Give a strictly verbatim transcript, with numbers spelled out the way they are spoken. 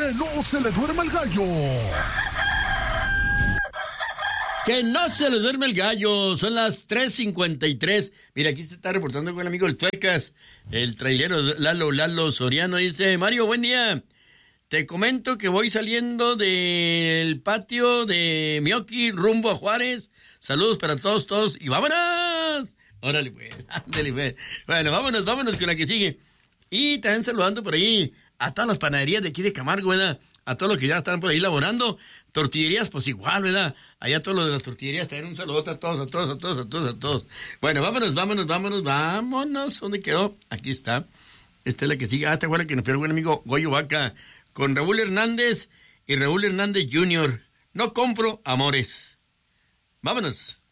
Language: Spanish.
Que no se le duerma el gallo. Que no se le duerme el gallo. Son las tres cincuenta y tres. Mira, aquí se está reportando con el amigo el Tuecas, el trailero Lalo Lalo Soriano. Dice: Mario, buen día. Te comento que voy saliendo del patio de Mioki rumbo a Juárez. Saludos para todos, todos. Y vámonos. Órale, pues. Ándale, pues. Bueno, vámonos, vámonos con la que sigue. Y también saludando por ahí a todas las panaderías de aquí de Camargo, ¿verdad? A todos los que ya están por ahí laborando. Tortillerías, pues igual, ¿verdad? Allá todos los de las tortillerías, también un saludo a todos, a todos, a todos, a todos, a todos. Bueno, vámonos, vámonos, vámonos, vámonos. ¿Dónde quedó? Aquí está. Esta es la que sigue. Ah, te acuerdas que nos pidió el buen amigo Goyo Vaca con Raúl Hernández y Raúl Hernández junior No compro amores. Vámonos.